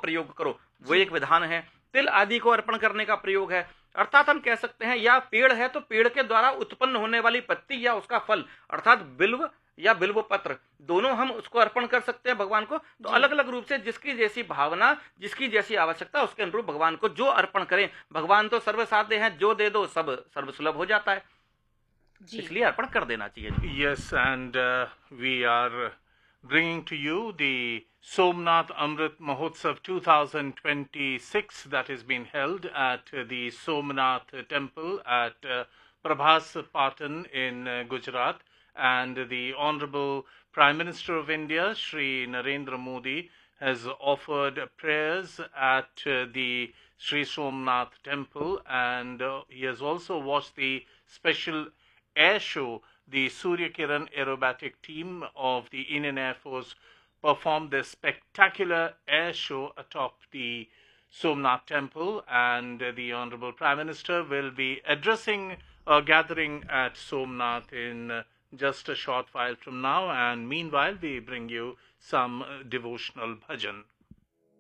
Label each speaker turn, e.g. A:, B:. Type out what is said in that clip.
A: प्रयोग करो, वो एक विधान है। तिल आदि को अर्पण करने का प्रयोग है। अर्थात हम कह सकते हैं या पेड़ है तो पेड़ के द्वारा उत्पन्न होने वाली पत्ती या उसका फल अर्थात बिल्व या बिल्व पत्र, दोनों हम उसको अर्पण कर सकते हैं भगवान को। तो अलग अलग रूप से जिसकी जैसी भावना, जिसकी जैसी आवश्यकता, उसके अनुरूप भगवान को जो अर्पण करें। भगवान तो सर्वसाध्य हैं, जो दे दो सब सर्वसुलभ हो जाता है, इसलिए अर्पण कर देना चाहिए।
B: Yes, and we are bringing to you the Somnath Amrit Mahotsav 2026 that has been held at the Somnath Temple at Prabhas Patan in Gujarat, and the Honorable Prime Minister of India, Shri Narendra Modi, has offered prayers at the Sri Somnath Temple, and he has also watched the special air show. The Surya Kiran aerobatic team of the Indian Air Force performed their spectacular air show atop the Somnath Temple, and the Honorable Prime Minister will be addressing a gathering at Somnath in just a short while from now, and meanwhile we bring you some devotional bhajan.